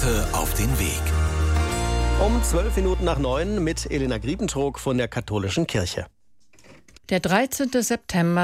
Worte auf den Weg. Um 8:12 mit Elena Griebentrog von der Katholischen Kirche. Der 13. September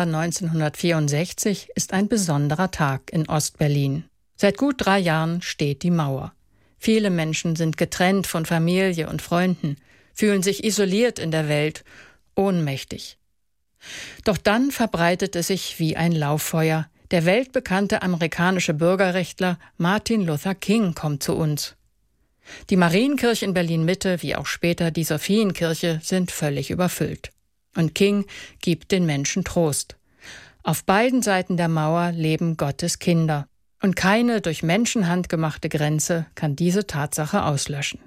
1964 ist ein besonderer Tag in Ostberlin. Seit gut 3 Jahren steht die Mauer. Viele Menschen sind getrennt von Familie und Freunden, fühlen sich isoliert in der Welt, ohnmächtig. Doch dann verbreitet es sich wie ein Lauffeuer. Der weltbekannte amerikanische Bürgerrechtler Martin Luther King kommt zu uns. Die Marienkirche in Berlin-Mitte, wie auch später die Sophienkirche, sind völlig überfüllt. Und King gibt den Menschen Trost. Auf beiden Seiten der Mauer leben Gottes Kinder. Und keine durch Menschenhand gemachte Grenze kann diese Tatsache auslöschen.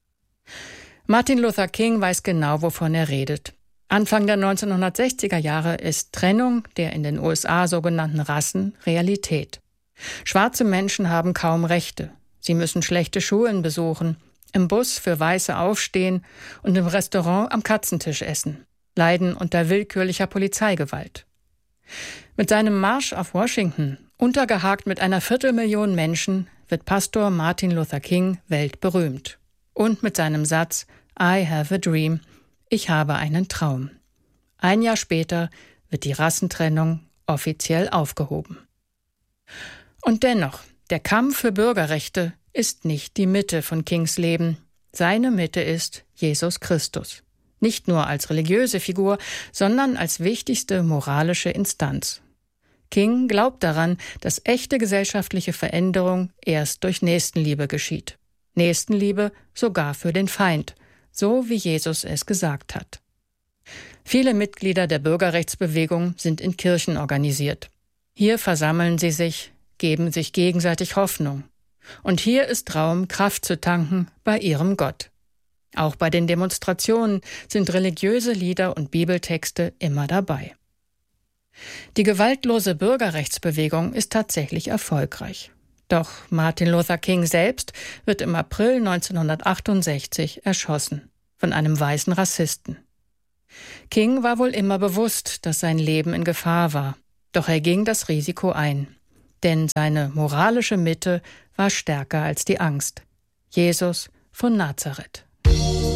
Martin Luther King weiß genau, wovon er redet. Anfang der 1960er Jahre ist Trennung der in den USA sogenannten Rassen Realität. Schwarze Menschen haben kaum Rechte. Sie müssen schlechte Schulen besuchen, im Bus für Weiße aufstehen und im Restaurant am Katzentisch essen, leiden unter willkürlicher Polizeigewalt. Mit seinem Marsch auf Washington, untergehakt mit einer 250.000 Menschen, wird Pastor Martin Luther King weltberühmt. Und mit seinem Satz "I have a dream", ich habe einen Traum. Ein Jahr später wird die Rassentrennung offiziell aufgehoben. Und dennoch, der Kampf für Bürgerrechte ist nicht die Mitte von Kings Leben. Seine Mitte ist Jesus Christus. Nicht nur als religiöse Figur, sondern als wichtigste moralische Instanz. King glaubt daran, dass echte gesellschaftliche Veränderung erst durch Nächstenliebe geschieht. Nächstenliebe sogar für den Feind, so wie Jesus es gesagt hat. Viele Mitglieder der Bürgerrechtsbewegung sind in Kirchen organisiert. Hier versammeln sie sich, geben sich gegenseitig Hoffnung. Und hier ist Raum, Kraft zu tanken bei ihrem Gott. Auch bei den Demonstrationen sind religiöse Lieder und Bibeltexte immer dabei. Die gewaltlose Bürgerrechtsbewegung ist tatsächlich erfolgreich. Doch Martin Luther King selbst wird im April 1968 erschossen von einem weißen Rassisten. King war wohl immer bewusst, dass sein Leben in Gefahr war. Doch er ging das Risiko ein. Denn seine moralische Mitte war stärker als die Angst. Jesus von Nazareth.